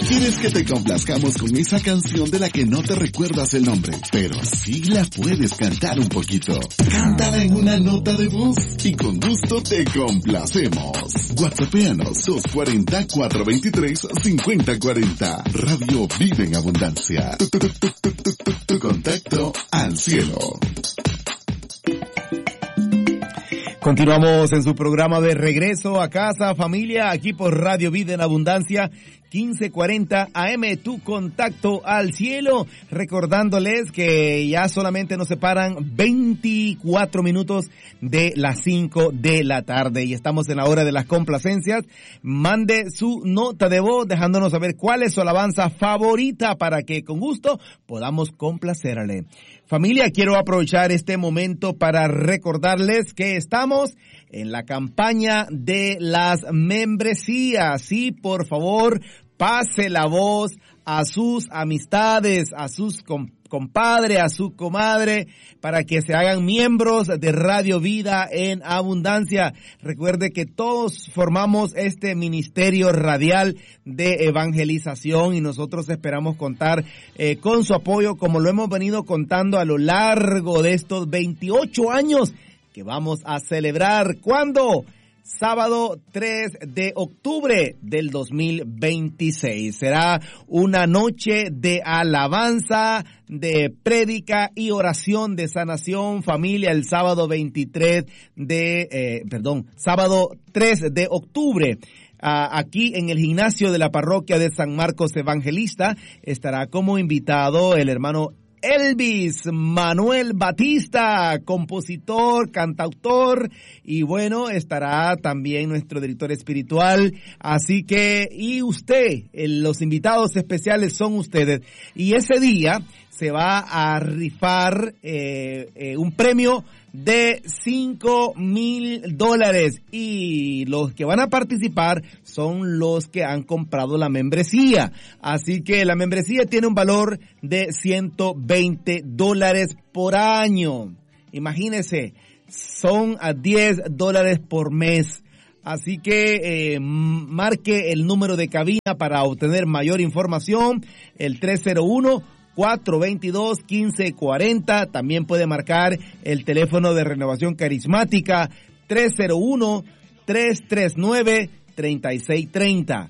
¿Quieres que te complazcamos con esa canción de la que no te recuerdas el nombre, pero sí la puedes cantar un poquito? Cántala en una nota de voz y con gusto te complacemos. WhatsAppeanos 240-423-5040. Radio Vive en Abundancia. Tu contacto al cielo. Continuamos en su programa de Regreso a Casa, familia, aquí por Radio Vida en Abundancia, 1540 AM, tu contacto al cielo. Recordándoles que ya solamente nos separan 24 minutos de las 5 de la tarde y estamos en la hora de las complacencias. Mande su nota de voz dejándonos saber cuál es su alabanza favorita para que con gusto podamos complacerle. Familia, quiero aprovechar este momento para recordarles que estamos en la campaña de las membresías. Sí, por favor, pase la voz a sus amistades, a sus compadre, a su comadre, para que se hagan miembros de Radio Vida en Abundancia. Recuerde que todos formamos este ministerio radial de evangelización y nosotros esperamos contar con su apoyo, como lo hemos venido contando a lo largo de estos 28 años que vamos a celebrar. ¿Cuándo? Sábado 3 de octubre del 2026. Será una noche de alabanza, de prédica y oración de sanación, familia, el sábado sábado 3 de octubre. Aquí en el gimnasio de la parroquia de San Marcos Evangelista estará como invitado el hermano Elvis Manuel Batista, compositor, cantautor, y bueno, estará también nuestro director espiritual. Así que, y usted, los invitados especiales son ustedes. Y ese día se va a rifar un premio de $5,000 y los que van a participar son los que han comprado la membresía. Así que la membresía tiene un valor de $120 por año. Imagínense, son a $10 por mes. Así que marque el número de cabina para obtener mayor información, el 301-422-1540. También puede marcar el teléfono de Renovación Carismática 301-339-3630.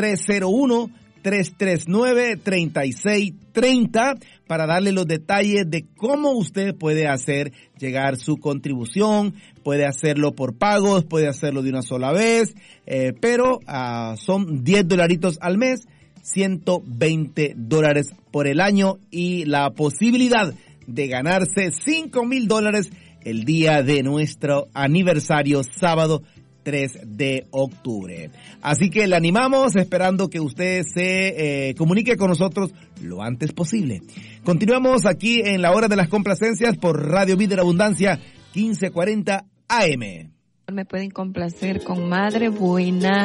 301-339-3630 para darle los detalles de cómo usted puede hacer llegar su contribución. Puede hacerlo por pagos, puede hacerlo de una sola vez, pero son $10 al mes, $120 por el año y la posibilidad de ganarse $5,000 el día de nuestro aniversario, sábado 3 de octubre. Así que le animamos, esperando que usted se comunique con nosotros lo antes posible. Continuamos aquí en la hora de las complacencias por Radio Vida en Abundancia, 1540 AM. Me pueden complacer con Madre Buena.